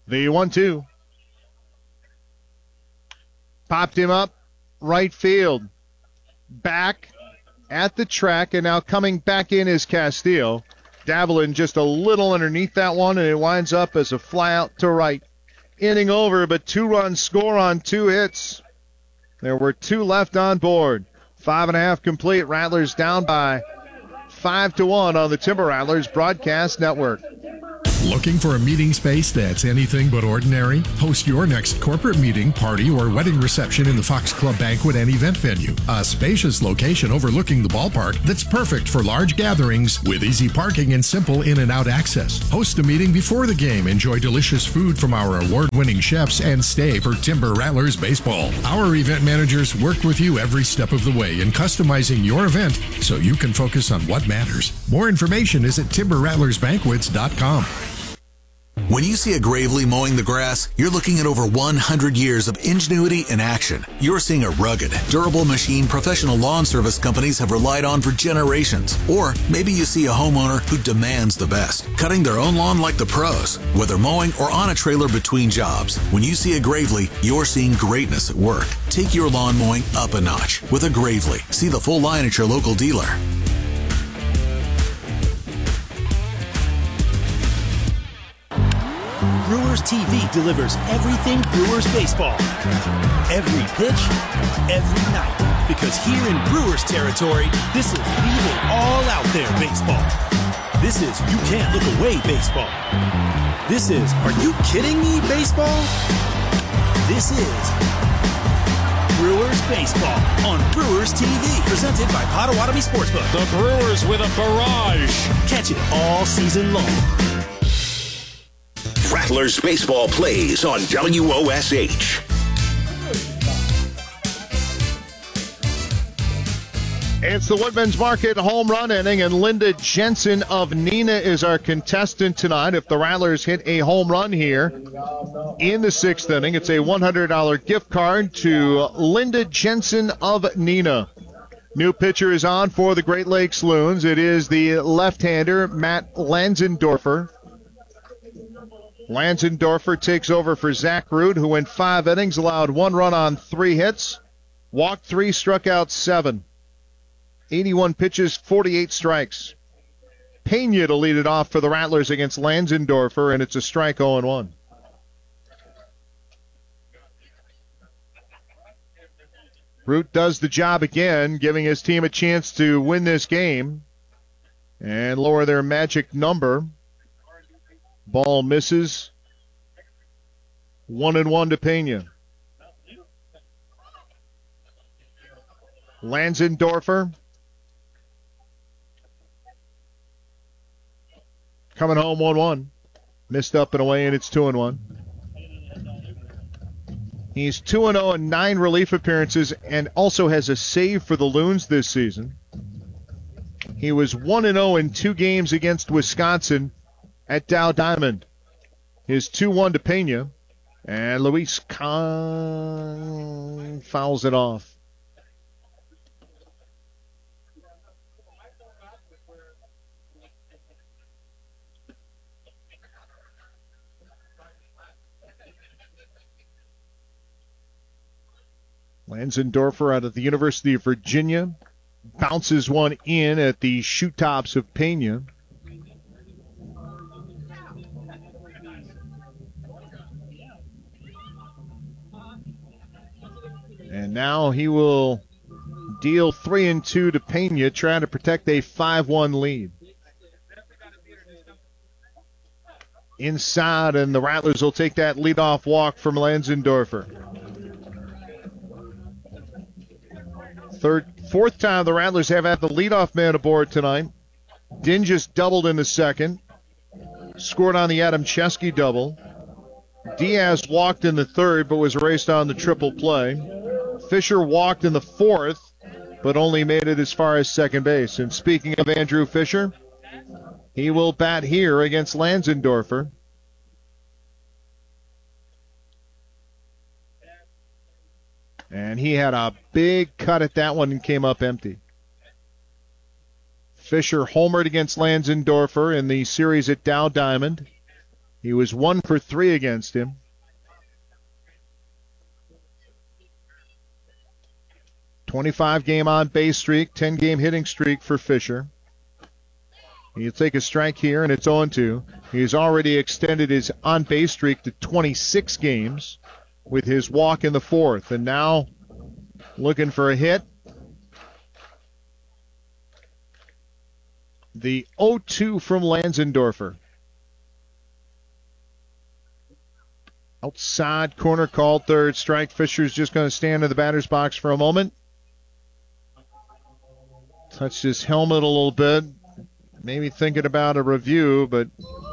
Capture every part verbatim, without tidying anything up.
The one two. Popped him up. Right field. Back at the track, and now coming back in is Castillo. Davelin just a little underneath that one, and it winds up as a fly out to right. Inning over, but two-run score on two hits. There were two left on board. Five and a half complete. Rattlers down by five to one on the Timber Rattlers Broadcast Network. Looking for a meeting space that's anything but ordinary? Host your next corporate meeting, party, or wedding reception in the Fox Club Banquet and Event Venue. A spacious location overlooking the ballpark that's perfect for large gatherings with easy parking and simple in and out access. Host a meeting before the game, enjoy delicious food from our award-winning chefs, and stay for Timber Rattlers baseball. Our event managers work with you every step of the way in customizing your event so you can focus on what matters. More information is at timber rattlers banquets dot com. When you see a Gravely mowing the grass, you're looking at over one hundred years of ingenuity in action. You're seeing a rugged, durable machine professional lawn service companies have relied on for generations. Or maybe you see a homeowner who demands the best, cutting their own lawn like the pros, whether mowing or on a trailer between jobs. When you see a Gravely, you're seeing greatness at work. Take your lawn mowing up a notch with a Gravely. See the full line at your local dealer. Brewers T V delivers everything Brewers baseball. Every pitch, every night. Because here in Brewers territory, this is leave it all out there baseball. This is you can't look away baseball. This is are you kidding me baseball? This is Brewers baseball on Brewers T V. Presented by Potawatomi Sportsbook. The Brewers with a barrage. Catch it all season long. Rattlers baseball plays on W O S H. It's the Woodman's Market home run inning, and Linda Jensen of Neenah is our contestant tonight. If the Rattlers hit a home run here in the sixth inning, it's a one hundred dollars gift card to Linda Jensen of Neenah. New pitcher is on for the Great Lakes Loons. It is the left-hander, Matt Lanzendorfer. Lanzendorfer takes over for Zach Root, who went five innings, allowed one run on three hits, walked three, struck out seven. eighty-one pitches, forty-eight strikes. Pena to lead it off for the Rattlers against Lanzendorfer, and it's a strike oh and one. Root does the job again, giving his team a chance to win this game and lower their magic number. Ball misses. One and one to Pena. Lanzendorfer coming home one one. Missed up and away, and it's two and one. He's two and oh in nine relief appearances and also has a save for the Loons this season. He was one and oh in two games against Wisconsin at Dow Diamond. His two one to Pena, and Luis Kahn fouls it off. Lanzendorfer out of the University of Virginia bounces one in at the shoe tops of Pena. And now he will deal three and two to Pena, trying to protect a five one lead. Inside, and the Rattlers will take that leadoff walk from Lanzendorfer. Third, fourth time the Rattlers have had the leadoff man aboard tonight. Din just doubled in the second. Scored on the Adam Chesky double. Diaz walked in the third, but was raced on the triple play. Fisher walked in the fourth, but only made it as far as second base. And speaking of Andrew Fisher, he will bat here against Lanzendorfer. And he had a big cut at that one and came up empty. Fisher homered against Lanzendorfer in the series at Dow Diamond. He was one for three against him. twenty-five game on base streak, ten game hitting streak for Fisher. He'll take a strike here, and it's oh two. He's already extended his on base streak to twenty-six games with his walk in the fourth. And now looking for a hit. The oh two from Lanzendorfer. Outside corner called third strike. Fisher's just going to stand in the batter's box for a moment. Touched his helmet a little bit. Maybe thinking about a review, but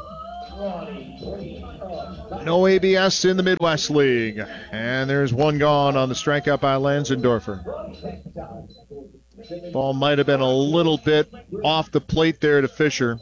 no A B S in the Midwest League. And there's one gone on the strikeout by Lanzendorfer. Ball might have been a little bit off the plate there to Fisher.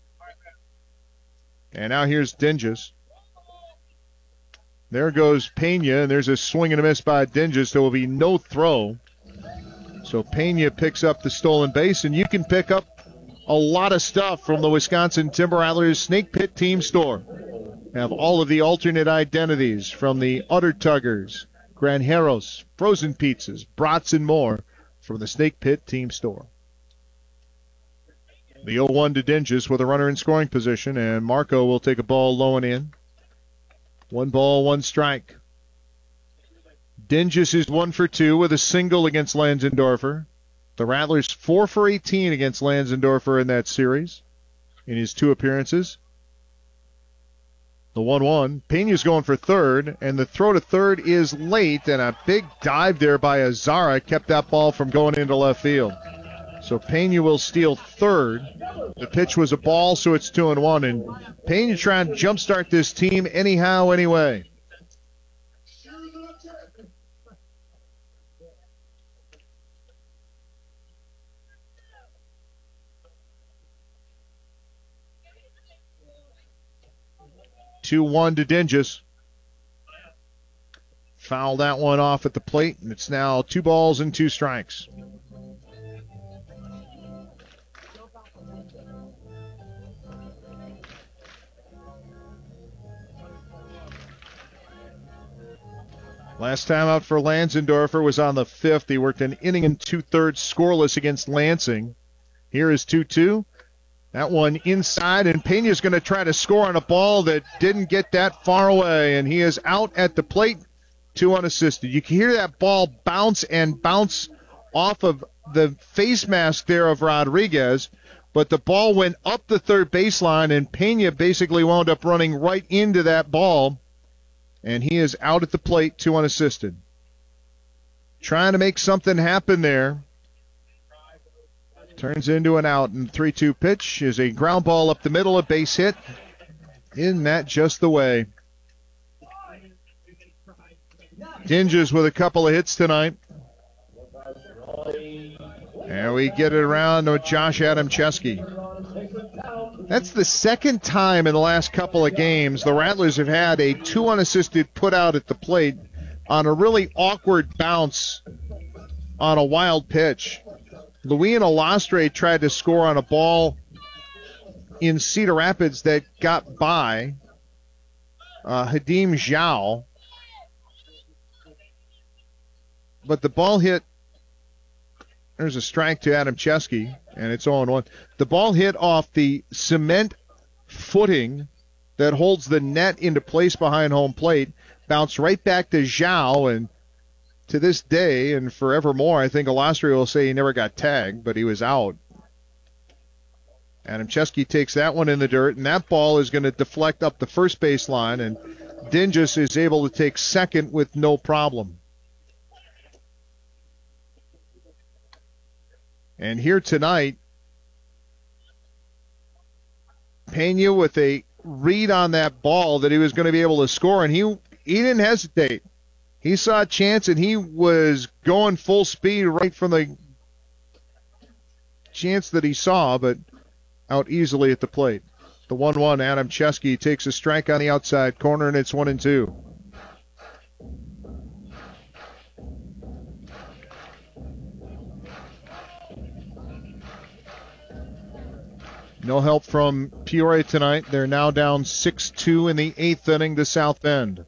And now here's Dinges. There goes Pena, and there's a swing and a miss by Dinges. There will be no throw. So Pena picks up the stolen base, and you can pick up a lot of stuff from the Wisconsin Timber Rattlers Snake Pit Team Store. Have all of the alternate identities from the Utter Tuggers, Granjeros, frozen pizzas, brats, and more from the Snake Pit Team Store. The oh one to Dinges with a runner in scoring position, and Marco will take a ball low and in. One ball, one strike. Dinges is one for two with a single against Lanzendorfer. The Rattlers four for eighteen against Lanzendorfer in that series in his two appearances. The one one. Pena's going for third, and the throw to third is late, and a big dive there by Azara kept that ball from going into left field. So Pena will steal third. The pitch was a ball, so it's two and one, and Pena trying to jumpstart this team anyhow, anyway. two one to Dinges. Fouled that one off at the plate, and it's now two balls and two strikes. Last time out for Lanzendorfer was on the fifth. He worked an inning and two-thirds scoreless against Lansing. Here is two two. That one inside, and Pena's going to try to score on a ball that didn't get that far away, and he is out at the plate, two unassisted. You can hear that ball bounce and bounce off of the face mask there of Rodriguez, but the ball went up the third baseline, and Pena basically wound up running right into that ball, and he is out at the plate, two unassisted. Trying to make something happen there. Turns into an out, and three two pitch is a ground ball up the middle, a base hit. Isn't that just the way? Dinges with a couple of hits tonight. And we get it around to Josh Adamczewski. That's the second time in the last couple of games the Rattlers have had a two unassisted put out at the plate on a really awkward bounce on a wild pitch. Luis Alastre tried to score on a ball in Cedar Rapids that got by uh, Hadim Zhao. But the ball hit, there's a strike to Adamczewski, and it's oh one. The ball hit off the cement footing that holds the net into place behind home plate, bounced right back to Zhao, and to this day and forevermore, I think Alastre will say he never got tagged, but he was out. Adamczewski takes that one in the dirt, and that ball is going to deflect up the first base line, and Dinges is able to take second with no problem. And here tonight, Pena with a read on that ball that he was going to be able to score, and he he didn't hesitate. He saw a chance, and he was going full speed right from the chance that he saw, but out easily at the plate. The one one, Adamczewski takes a strike on the outside corner, and it's one and two. No help from Peoria tonight. They're now down six two in the eighth inning to South Bend.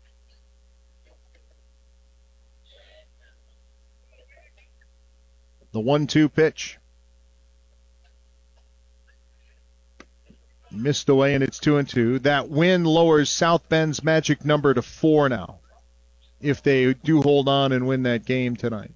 The one two pitch. Missed away, and it's two and two. That win lowers South Bend's magic number to four now, if they do hold on and win that game tonight.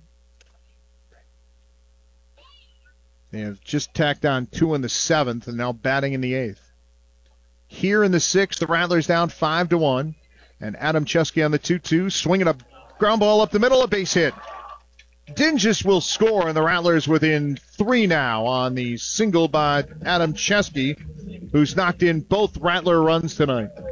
They have just tacked on two in the seventh and now batting in the eighth. Here in the sixth, the Rattlers down five to one, and Adam Chesky on the two two, swinging a ground ball up the middle, a base hit. Dingus will score, and the Rattlers within three now on the single by Adam Chesky, who's knocked in both Rattler runs tonight.